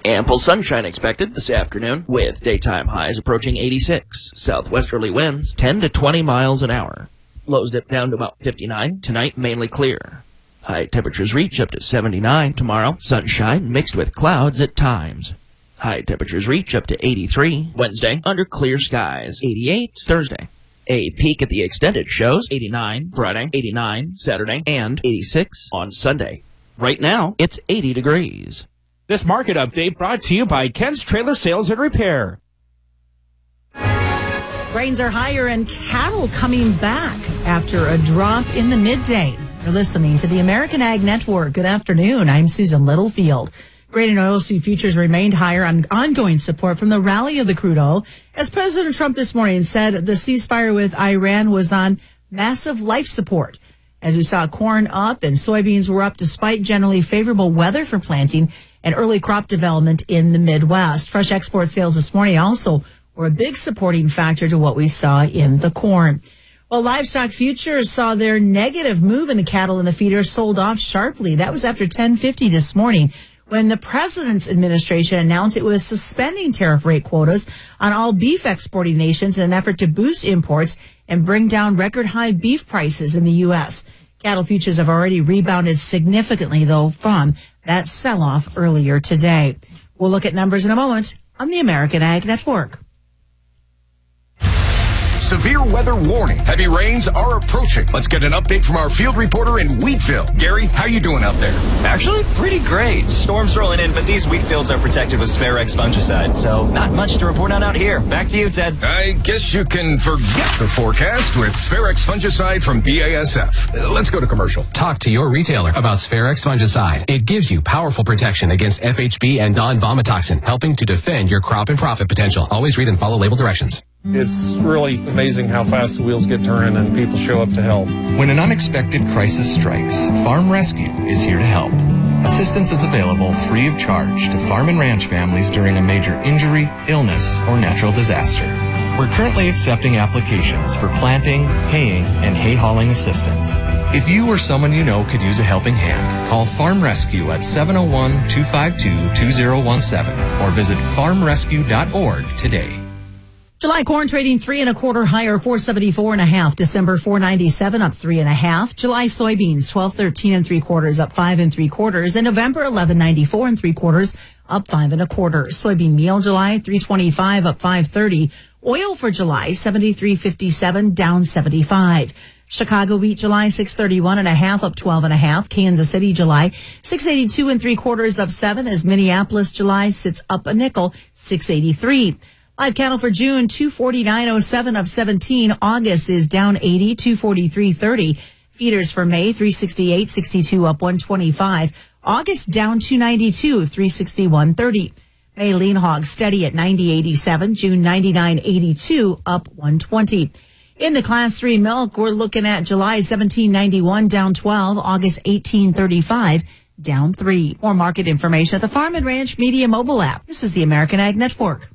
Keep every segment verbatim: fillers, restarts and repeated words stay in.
Ample sunshine expected this afternoon, with daytime highs approaching eighty-six. Southwesterly winds ten to twenty miles an hour. Lows dip down to about fifty-nine. Tonight, mainly clear. High temperatures reach up to seventy-nine tomorrow. Sunshine mixed with clouds at times. High temperatures reach up to eighty-three. Wednesday, under clear skies. eighty-eight Thursday. A peak at the extended shows. eighty-nine Friday, eighty-nine Saturday, and eighty-six on Sunday. Right now, it's eighty degrees. This market update brought to you by Ken's Trailer Sales and Repair. Grains are higher and cattle coming back after a drop in the midday. You're listening to the American Ag Network. Good afternoon. I'm Susan Littlefield. Grain and oilseed futures remained higher on ongoing support from the rally of the crude oil, as President Trump this morning said the ceasefire with Iran was on massive life support. As we saw, corn up and soybeans were up despite generally favorable weather for planting and early crop development in the Midwest. Fresh export sales this morning also were a big supporting factor to what we saw in the corn. Well, livestock futures saw their negative move in the cattle and the feeders sold off sharply. That was after ten fifty this morning when the president's administration announced it was suspending tariff rate quotas on all beef exporting nations in an effort to boost imports and bring down record high beef prices in the U S. Cattle futures have already rebounded significantly, though, from that sell-off earlier today. We'll look at numbers in a moment on the American Ag Network. Severe weather warning. Heavy rains are approaching. Let's get an update from our field reporter in Wheatville. Gary, how you doing out there? Actually, pretty great. Storms rolling in, but these wheat fields are protected with Spharex fungicide, so not much to report on out here. Back to you, Ted. I guess you can forget the forecast with Spharex fungicide from B A S F. Uh, let's go to commercial. Talk to your retailer about Spharex fungicide. It gives you powerful protection against F H B and non-vomitoxin, helping to defend your crop and profit potential. Always read and follow label directions. It's really amazing how fast the wheels get turning and people show up to help. When an unexpected crisis strikes, Farm Rescue is here to help. Assistance is available free of charge to farm and ranch families during a major injury, illness, or natural disaster. We're currently accepting applications for planting, haying, and hay hauling assistance. If you or someone you know could use a helping hand, call Farm Rescue at seven oh one, two five two, two oh one seven or visit farm rescue dot org today. July corn trading three and a quarter higher, four seventy-four and a half. December four ninety-seven, up three and a half. July soybeans twelve thirteen and three quarters, up five and three quarters. And November eleven ninety-four and three quarters, up five and a quarter. Soybean meal July three twenty-five, up five thirty. Oil for July seventy-three fifty-seven, down seventy-five. Chicago wheat July six thirty-one and a half, up twelve and a half. Kansas City July six eighty-two and three quarters, up seven. As Minneapolis July sits up a nickel, six eighty-three. Live cattle for June, two forty-nine oh seven, up seventeen. August is down eighty, two forty-three thirty. Feeders for May, three sixty-eight sixty-two, up one twenty-five. August down two ninety-two, three sixty-one thirty. May lean hog steady at ninety eighty-seven. June ninety-nine eighty-two, up one twenty. In the class three milk, we're looking at July seventeen ninety-one, down twelve. August eighteen thirty-five, down three. More market information at the Farm and Ranch Media mobile app. This is the American Ag Network.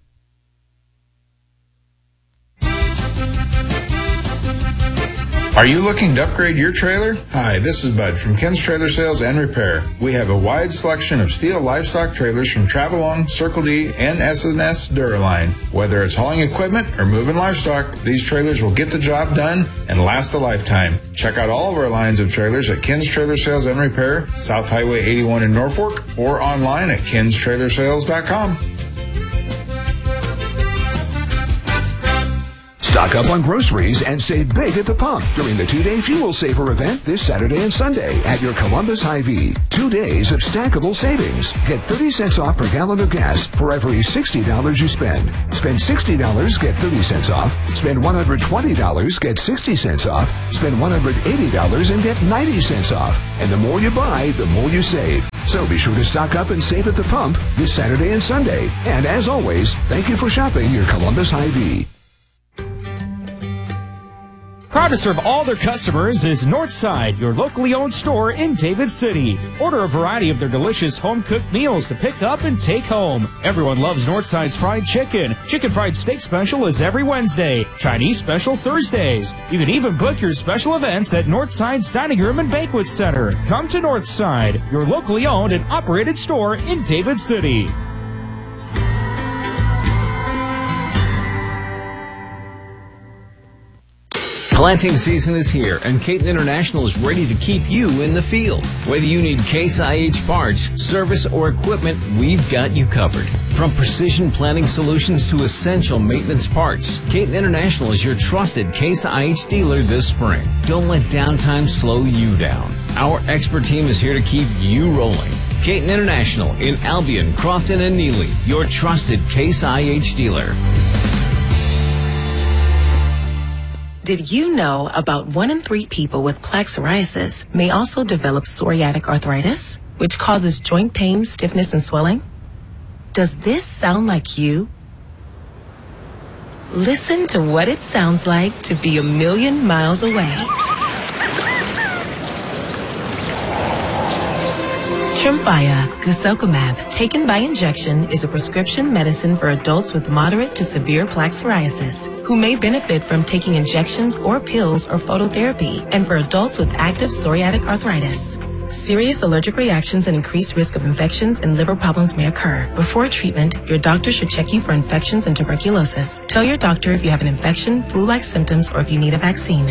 Are you looking to upgrade your trailer? Hi, this is Bud from Ken's Trailer Sales and Repair. We have a wide selection of steel livestock trailers from Travelong, Circle D, and S and S Duraline. Whether it's hauling equipment or moving livestock, these trailers will get the job done and last a lifetime. Check out all of our lines of trailers at Ken's Trailer Sales and Repair, South Highway eighty-one in Norfolk, or online at kens trailer sales dot com. Stock up on groceries and save big at the pump during the two-day Fuel Saver event this Saturday and Sunday at your Columbus Hy-Vee. Two days of stackable savings. Get thirty cents off per gallon of gas for every sixty dollars you spend. Spend sixty dollars, get thirty cents off. Spend one hundred twenty dollars, get sixty cents off. Spend one hundred eighty dollars and get ninety cents off. And the more you buy, the more you save. So be sure to stock up and save at the pump this Saturday and Sunday. And as always, thank you for shopping your Columbus Hy-Vee. Proud to serve all their customers is Northside, your locally owned store in David City. Order a variety of their delicious home-cooked meals to pick up and take home. Everyone loves Northside's fried chicken. Chicken fried steak special is every Wednesday. Chinese special Thursdays. You can even book your special events at Northside's Dining Room and Banquet Center. Come to Northside, your locally owned and operated store in David City. Planting season is here, and Caton International is ready to keep you in the field. Whether you need Case I H parts, service, or equipment, we've got you covered. From precision planting solutions to essential maintenance parts, Caton International is your trusted Case I H dealer this spring. Don't let downtime slow you down. Our expert team is here to keep you rolling. Caton International in Albion, Crofton, and Neely, your trusted Case I H dealer. Did you know about one in three people with plaque psoriasis may also develop psoriatic arthritis, which causes joint pain, stiffness, and swelling? Does this sound like you? Listen to what it sounds like to be a million miles away. Tremfya guselkumab, taken by injection, is a prescription medicine for adults with moderate to severe plaque psoriasis who may benefit from taking injections or pills or phototherapy, and for adults with active psoriatic arthritis. Serious allergic reactions and increased risk of infections and liver problems may occur. Before treatment, your doctor should check you for infections and tuberculosis. Tell your doctor if you have an infection, flu-like symptoms, or if you need a vaccine.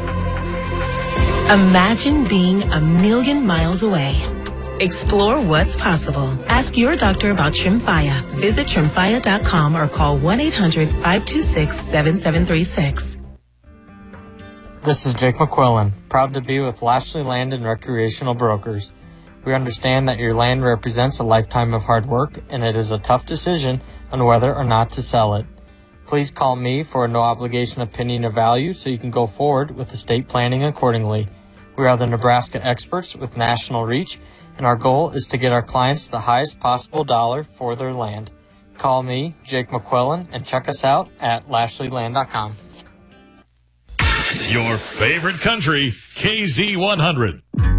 Imagine being a million miles away. Explore what's possible. Ask your doctor about Tremfya. Visit tremfya dot com or call one eight hundred, five two six, seven seven three six. This is Jake McQuillan, proud to be with Lashley Land and Recreational Brokers. We understand that your land represents a lifetime of hard work, and it is a tough decision on whether or not to sell it. Please call me for a no-obligation opinion or value so you can go forward with estate planning accordingly. We are the Nebraska experts with national reach, and our goal is to get our clients the highest possible dollar for their land. Call me, Jake McQuillan, and check us out at lashley land dot com. Your favorite country, K Z one hundred.